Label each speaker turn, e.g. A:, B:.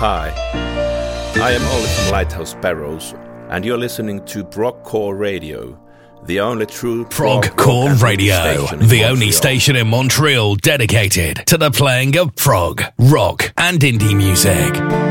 A: Hi, I am Ollie from Lighthouse Sparrows, and you're listening to Progcore Radio, the only true
B: Progcore Radio, the only station in Montreal dedicated to the playing of prog, rock, and indie music.